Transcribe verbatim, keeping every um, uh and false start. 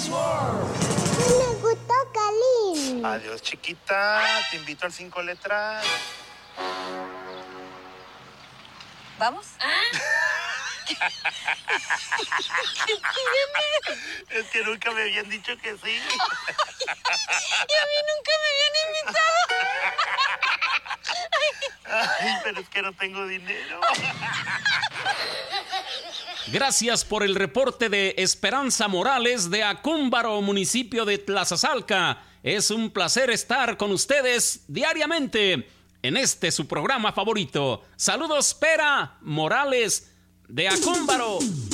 Me gustó Kalin. Adiós, chiquita. Te invito al cinco letras. ¿Vamos? Es que nunca me habían dicho que sí. Y a mí nunca me habían invitado. Ay, pero es que no tengo dinero. Gracias por el reporte de Esperanza Morales de Acúmbaro, municipio de Tlazazalca. Es un placer estar con ustedes diariamente en este su programa favorito. Saludos, Pera Morales de Acúmbaro.